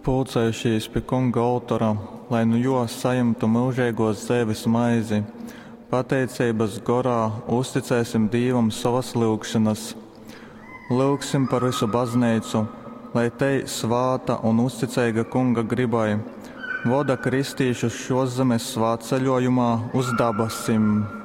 pulcējušies pie kunga altora, lai nu jo saimtu mūžīgos dzīves maizi. Pateicības gorā uzticēsim Dievam savas lūgšanas. Lūgsim par visu baznīcu, lai te svāta un uzticīga kunga gribai voda kristīšus šos zemes svētceļojumā uz dabasim.